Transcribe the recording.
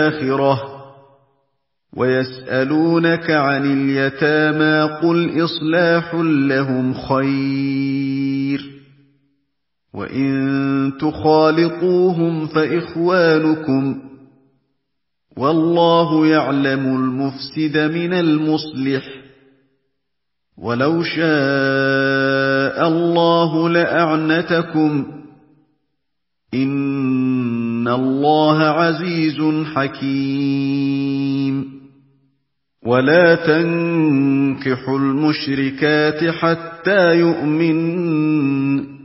الْآخِرَةِ وَيَسْأَلُونَكَ عَنِ الْيَتَامَىٰ قُلْ إِصْلَاحٌ لَّهُمْ خَيْرٌ وَإِن تُخَالِطُوهُمْ فَإِخْوَانُكُمْ وَاللَّهُ يَعْلَمُ الْمُفْسِدَ مِنَ الْمُصْلِحِ وَلَوْ شَاءَ اللَّهُ لَأَعْنَتَكُمْ إِنَّ اللَّهَ عَزِيزٌ حَكِيمٌ وَلَا تَنكِحُوا الْمُشْرِكَاتِ حَتَّىٰ يُؤْمِنَّ